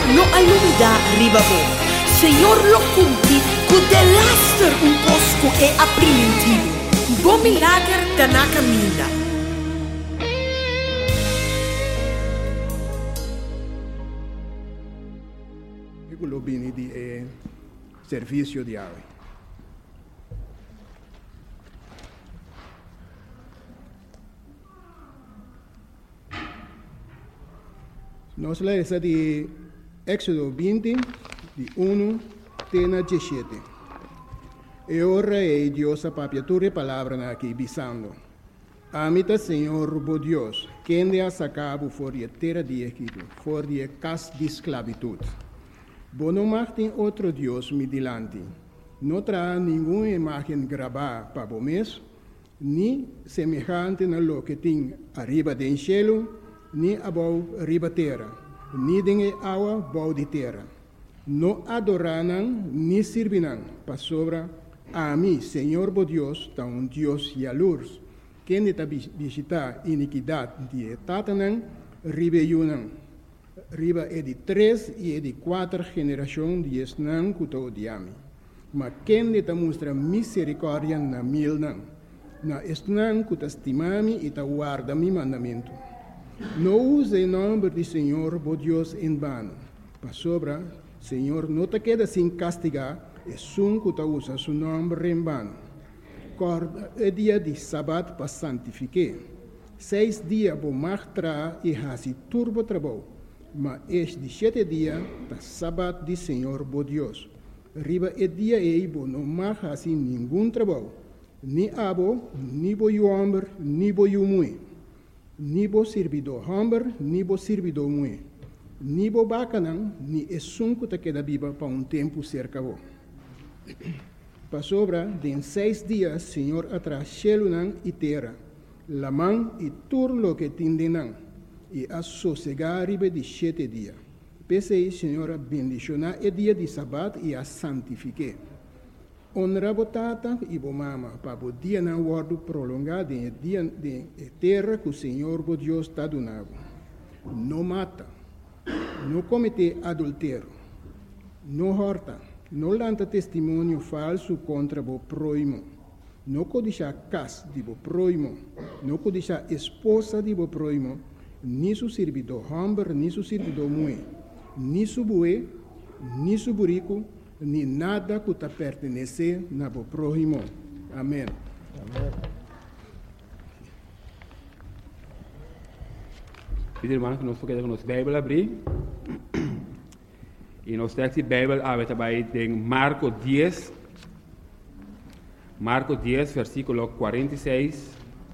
no alumida ribabo. Senhor lo cumpri, cu de laster un cosco e aprimentivo. Bom milagre da na caminha. Quello bene di servizio di aula. Nós lemos de Éxodo 20, de 1 até 17. E ora é Deus a papiatura palavra aqui, bisando. Amita Senhor, bo Deus, quem te ha sacado fora de terra de Egito, fora de casa de esclavitud. Bo não tem outro Deus me dilante. Não terá nenhuma imagem gravada para o mês, nem semelhante na lo que tem arriba do cielo, nem abaixo arriba terra, nem de água abaixo de terra. Não adorarão, nem servirão para sobra a mim, Senhor bo Deus, tão Deus e a luz, quem está visitar iniquidade de Tatanã, rebelião. Riba é de 3 e é de 4 gerações de esnan que te odiame. Mas quem te mostra misericórdia na mil não. Na esnan que te estimame e te guarda mi mandamento. Não use o nome do Senhor, bo Deus, em vano. Para sobra, Senhor, não te queda sem castigar, é sum que te usa seu nome em vano. Corda é dia de sábado para santificar. 6 dias vou martrar e hasi turbo trabalho. Mas este 7 dias, da sábado de Senhor, bo Deus. Riba é dia bo não mais assim nenhum trabalho. Ni abo, ni bo homem, ni bo mulher. Ni bo servidor homem, ni bo servidor mulher. Ni bo bacanão, ni essunco te queda viva para tempo cerca bo. Para sobra, de 6 dias, Senhor atrás céu e terra. La mão e turlo que tindenão. E a sossegar riba de 7 dias. Pensei, Senhora, bendicionar o dia de sábado e a santificar. Honra a tata e a mama, para o dia não guardo prolongado em dia de terra que o Senhor, o Deus, está donando. Não mata, não comete adultério, não horta, não lanta testemunho falso contra o próximo, não codiça casa de o próximo, não codiça esposa de o próximo, ni su servidor homem, ni su servidor mulher, ni su boi, ni su burico, ni nada que te pertenece na bo próximo. Amém. Amém. Pedir, irmão, que nós podemos nos Bíblia abrir. E nós texto de Bíblia abre também em Marcos 10. Marcos 10, versículo 46,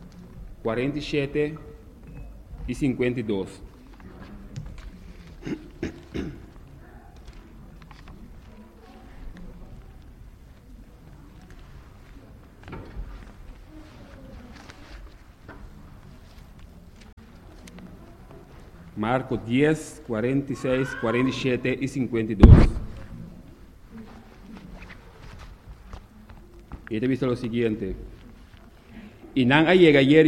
47 e 52. Marcos 10, 46, 47 e 52. E te visto lo siguiente. Y nan llega ayer